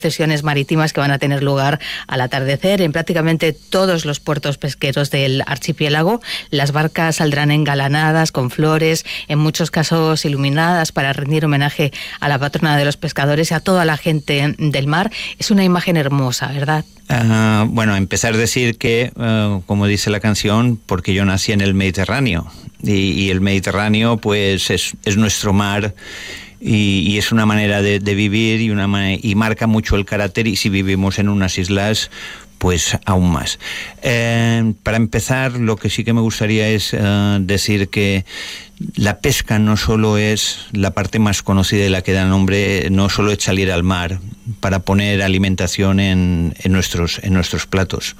procesiones marítimas que van a tener lugar al atardecer en prácticamente todos los puertos pesqueros del archipiélago. Las barcas saldrán engalanadas con flores, en muchos casos iluminadas, para rendir homenaje a la patrona de los pescadores y a toda la gente del mar. Es una imagen hermosa, ¿verdad? Bueno, empezar a decir que, como dice la canción, porque yo nací en el Mediterráneo, y el Mediterráneo pues es nuestro mar. Y es una manera de vivir y marca mucho el carácter, y si vivimos en unas islas, pues aún más. Para empezar, lo que sí que me gustaría es decir que la pesca no solo es la parte más conocida y la que da nombre, no solo es salir al mar para poner alimentación en nuestros platos.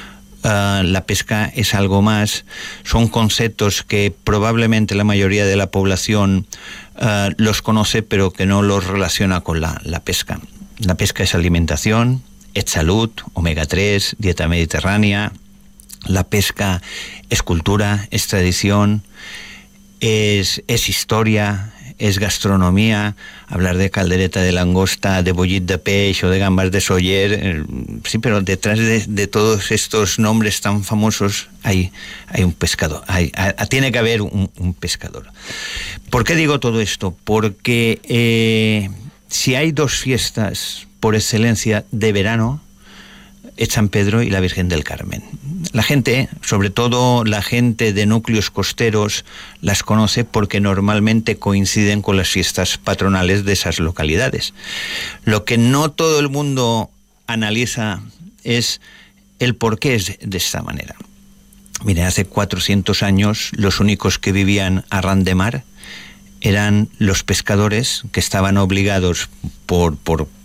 La pesca es algo más, son conceptos que probablemente la mayoría de la población los conoce, pero que no los relaciona con la pesca. La pesca es alimentación, es salud, omega 3, dieta mediterránea. La pesca es cultura, es tradición, es historia, es gastronomía. Hablar de caldereta de langosta, de bollit de peix o de gambas de Sóller, sí, pero detrás de todos estos nombres tan famosos hay un pescador, tiene que haber un pescador. ¿Por qué digo todo esto? Porque si hay dos fiestas por excelencia de verano, es San Pedro y la Virgen del Carmen. La gente, sobre todo la gente de núcleos costeros, las conoce porque normalmente coinciden con las fiestas patronales de esas localidades. Lo que no todo el mundo analiza es el por qué es de esta manera. Mire, hace 400 años los únicos que vivían a ran de mar eran los pescadores, que estaban obligados por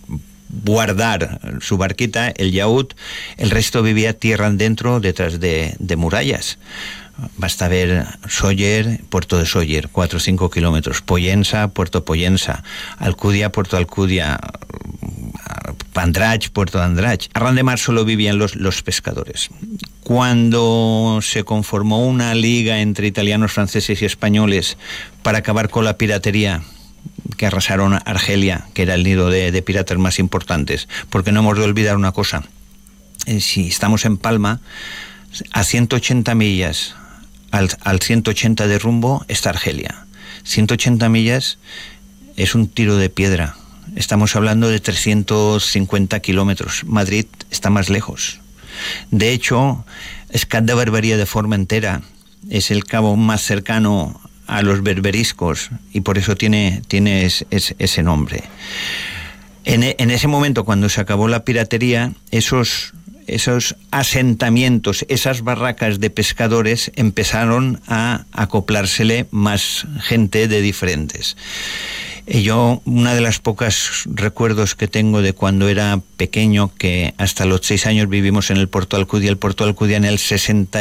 guardar su barquita, el yaut. El resto vivía tierra adentro, detrás de murallas. Basta ver Sóller, puerto de Sóller, 4 o 5 kilómetros, Pollensa, puerto Pollensa, Alcudia, puerto Alcudia, Andratx, puerto de Andratx. A ran de mar solo vivían los pescadores. Cuando se conformó una liga entre italianos, franceses y españoles para acabar con la piratería, que arrasaron Argelia, que era el nido de piratas más importantes, porque no hemos de olvidar una cosa: si estamos en Palma, a 180 millas al 180 de rumbo está Argelia. 180 millas es un tiro de piedra. Estamos hablando de 350 kilómetros. Madrid está más lejos. De hecho, es Cap de Barbería de Formentera, es el cabo más cercano a los berberiscos, y por eso tiene ese nombre. En ese momento, cuando se acabó la piratería, esos asentamientos, esas barracas de pescadores, empezaron a acoplársele más gente de diferentes. Yo, una de las pocas recuerdos que tengo de cuando era pequeño, que hasta los 6 años vivimos en el Puerto Alcudia. El Puerto Alcudia en el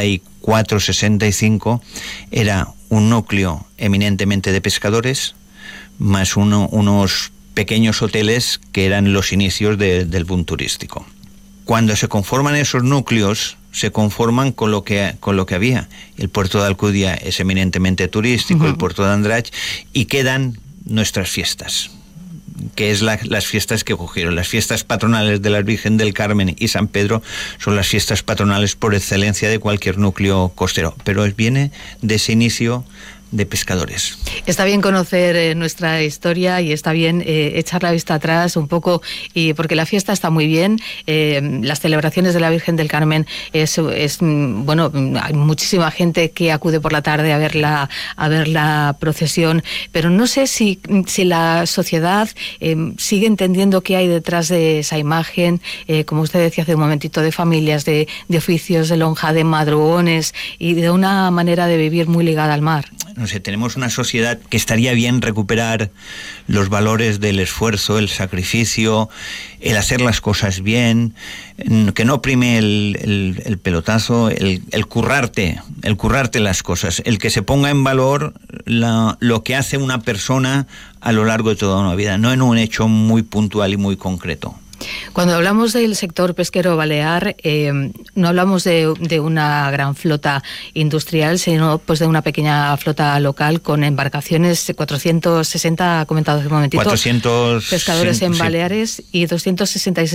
64-65 era un núcleo eminentemente de pescadores, más unos pequeños hoteles que eran los inicios del boom turístico. Cuando se conforman esos núcleos, se conforman con lo que había. El Puerto de Alcudia es eminentemente turístico, el Puerto de Andratx, y quedan nuestras fiestas, que es las fiestas que cogieron. Las fiestas patronales de la Virgen del Carmen y San Pedro son las fiestas patronales por excelencia de cualquier núcleo costero, pero viene de ese inicio de pescadores. Está bien conocer nuestra historia, y está bien echar la vista atrás un poco, y porque la fiesta está muy bien. Las celebraciones de la Virgen del Carmen es bueno, hay muchísima gente que acude por la tarde a ver la procesión, pero no sé si la sociedad sigue entendiendo qué hay detrás de esa imagen, como usted decía hace un momentito, de familias, de oficios de lonja, de madrugones, y de una manera de vivir muy ligada al mar. No sé, tenemos una sociedad que estaría bien recuperar los valores del esfuerzo, el sacrificio, el hacer las cosas bien, que no prime el pelotazo, el currarte las cosas, el que se ponga en valor lo que hace una persona a lo largo de toda una vida, no en un hecho muy puntual y muy concreto. Cuando hablamos del sector pesquero balear, no hablamos de una gran flota industrial, sino pues de una pequeña flota local con embarcaciones, 460, ha comentado hace un momentito, 400 pescadores en Baleares, y 266